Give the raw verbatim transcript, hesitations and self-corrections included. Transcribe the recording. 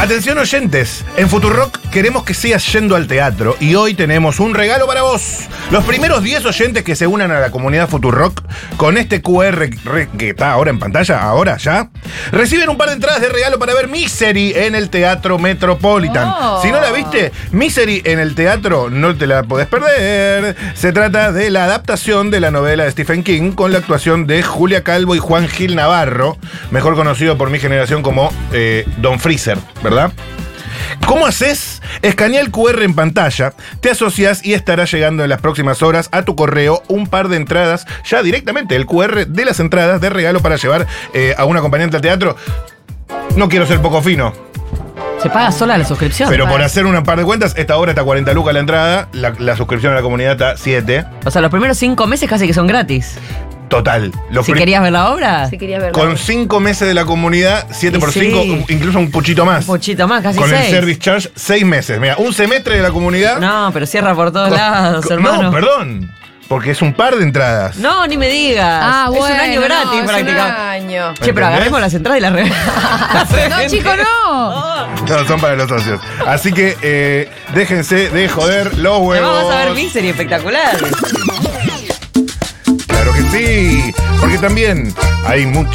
Atención oyentes, en Futurock queremos que sigas yendo al teatro y hoy tenemos un regalo para vos. Los primeros diez oyentes que se unan a la comunidad Futurock con este Q R que está ahora en pantalla, ahora ya, reciben un par de entradas de regalo para ver Misery en el Teatro Metropolitan. Oh. Si no la viste, Misery en el teatro no te la podés perder. Se trata de la adaptación de la novela de Stephen King con la actuación de Julia Calvo y Juan Gil Navarro, mejor conocido por mi generación como eh, Don Freezer, ¿verdad? ¿Cómo haces? Escanea el Q R en pantalla, te asocias y estará llegando en las próximas horas a tu correo un par de entradas, ya directamente el Q R de las entradas de regalo para llevar eh, a un acompañante al teatro. No quiero ser poco fino, Se paga sola la suscripción. pero por hacer una par de cuentas, esta hora está cuarenta lucas la entrada, la, la suscripción a la comunidad está siete. O sea, los primeros cinco meses casi que son gratis. Total. Los Si prim- querías ver la obra, Si querías verlo. Con cinco meses de la comunidad, siete Y por sí. cinco, incluso un puchito más. un pochito más, casi Con seis. el service charge, seis meses. Mira, un semestre de la comunidad. No, pero cierra por todos Con- lados, con- hermano. No, perdón. Porque es un par de entradas. No, ni me digas. Ah, es bueno, un año no, gratis es un prácticamente. año. Che, pero ¿Entendés? agarremos las entradas y las regalamos. No, chico, no. No, son para los socios. Así que eh, déjense de joder los huevos. Vamos a ver Misery, espectacular. Claro que sí. Porque también hay mucha